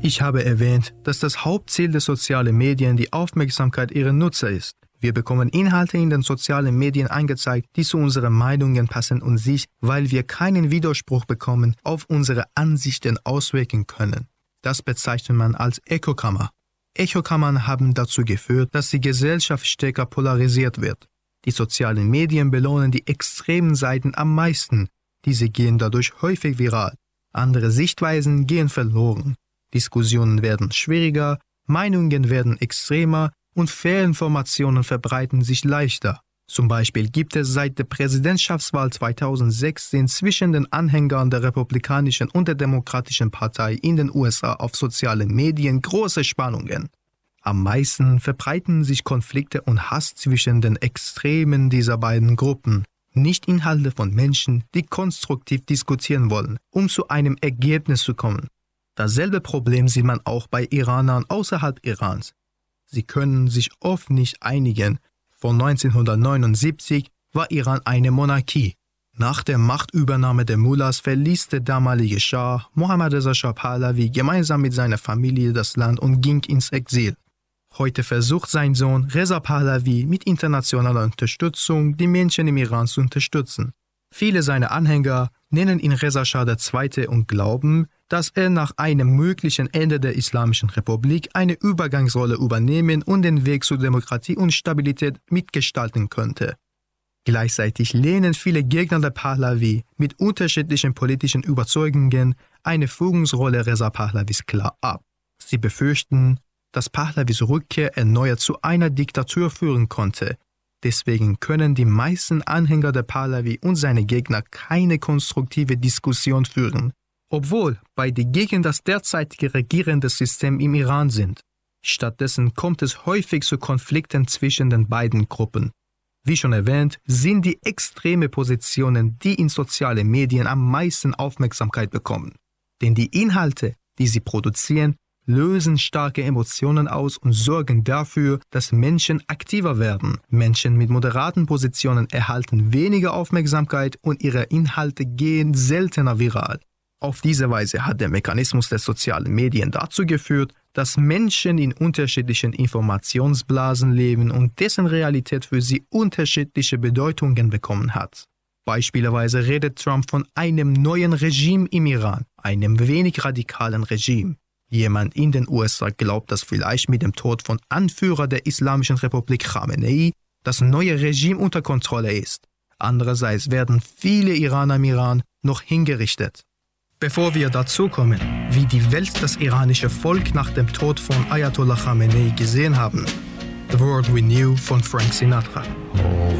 Ich habe erwähnt, dass das Hauptziel der sozialen Medien die Aufmerksamkeit ihrer Nutzer ist. Wir bekommen Inhalte in den sozialen Medien angezeigt, die zu unseren Meinungen passen und sich, weil wir keinen Widerspruch bekommen, auf unsere Ansichten auswirken können. Das bezeichnet man als Echokammer. Echokammern haben dazu geführt, dass die Gesellschaft stärker polarisiert wird. Die sozialen Medien belohnen die extremen Seiten am meisten. Diese gehen dadurch häufig viral. Andere Sichtweisen gehen verloren. Diskussionen werden schwieriger, Meinungen werden extremer und Fehlinformationen verbreiten sich leichter. Zum Beispiel gibt es seit der Präsidentschaftswahl 2016 zwischen den Anhängern der Republikanischen und der Demokratischen Partei in den USA auf sozialen Medien große Spannungen. Am meisten verbreiten sich Konflikte und Hass zwischen den Extremen dieser beiden Gruppen, nicht Inhalte von Menschen, die konstruktiv diskutieren wollen, um zu einem Ergebnis zu kommen. Dasselbe Problem sieht man auch bei Iranern außerhalb Irans. Sie können sich oft nicht einigen. Von 1979 war Iran eine Monarchie. Nach der Machtübernahme der Mullahs verließ der damalige Schah Mohammad Reza Shah Pahlavi gemeinsam mit seiner Familie das Land und ging ins Exil. Heute versucht sein Sohn Reza Pahlavi mit internationaler Unterstützung die Menschen im Iran zu unterstützen. Viele seiner Anhänger nennen ihn Reza Shah II. Und glauben, dass er nach einem möglichen Ende der Islamischen Republik eine Übergangsrolle übernehmen und den Weg zur Demokratie und Stabilität mitgestalten könnte. Gleichzeitig lehnen viele Gegner der Pahlavi mit unterschiedlichen politischen Überzeugungen eine Führungsrolle Reza Pahlavis klar ab. Sie befürchten, dass Pahlavis Rückkehr erneut zu einer Diktatur führen konnte. Deswegen können die meisten Anhänger der Pahlavi und seine Gegner keine konstruktive Diskussion führen, obwohl beide gegen das derzeitige regierende System im Iran sind. Stattdessen kommt es häufig zu Konflikten zwischen den beiden Gruppen. Wie schon erwähnt, sind die extreme Positionen, die in sozialen Medien am meisten Aufmerksamkeit bekommen. Denn die Inhalte, die sie produzieren, lösen starke Emotionen aus und sorgen dafür, dass Menschen aktiver werden. Menschen mit moderaten Positionen erhalten weniger Aufmerksamkeit und ihre Inhalte gehen seltener viral. Auf diese Weise hat der Mechanismus der sozialen Medien dazu geführt, dass Menschen in unterschiedlichen Informationsblasen leben und dessen Realität für sie unterschiedliche Bedeutungen bekommen hat. Beispielsweise redet Trump von einem neuen Regime im Iran, einem wenig radikalen Regime. Jemand in den USA glaubt, dass vielleicht mit dem Tod von Anführer der Islamischen Republik Khamenei das neue Regime unter Kontrolle ist. Andererseits werden viele Iraner im Iran noch hingerichtet. Bevor wir dazu kommen, wie die Welt das iranische Volk nach dem Tod von Ayatollah Khamenei gesehen haben, The World We Knew von Frank Sinatra.